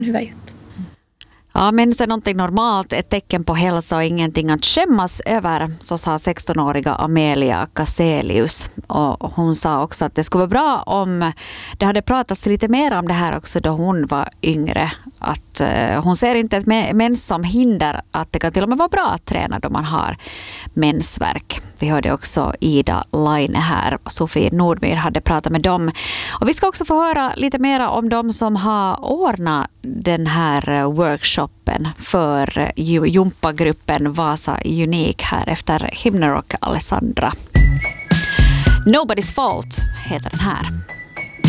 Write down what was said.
hyvä juttu. Ja, mens är någonting normalt, ett tecken på hälsa och ingenting att skämmas över, så sa 16-åriga Amelia Caselius. Och hon sa också att det skulle vara bra om det hade pratats lite mer om det här också då hon var yngre. Att hon ser inte ett mens som hinder, att det kan till och med vara bra att träna då man har mensvärk. Vi hörde också Ida Laine här. Sofie Nordmyr hade pratat med dem. Och vi ska också få höra lite mer om de som har ordnat den här workshopen för jumpagruppen Vasa Unique här efter Hymnerock Alessandra. Nobody's Fault heter den här.